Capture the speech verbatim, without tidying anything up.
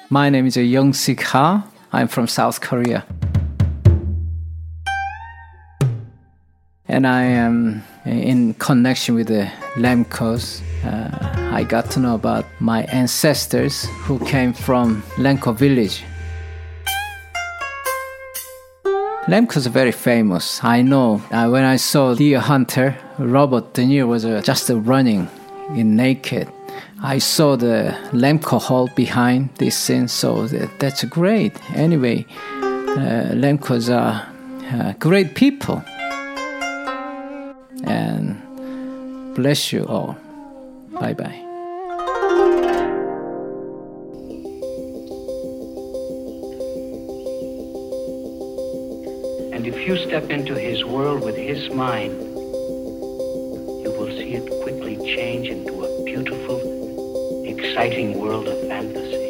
My name is Young-Sik Ha. I'm from South Korea. And I am in connection with the Lemkos. Uh, I got to know about my ancestors who came from Lemko village. Lemkos are very famous. I know uh, when I saw Deer Hunter, Robert De Niro was uh, just uh, running in naked. I saw the Lemko Hall behind this scene, so that, that's great. Anyway, uh, Lemkos are uh, great people. And bless you all. Bye-bye. And if you step into his world with his mind, you will see it quickly change into a beautiful, exciting world of fantasy.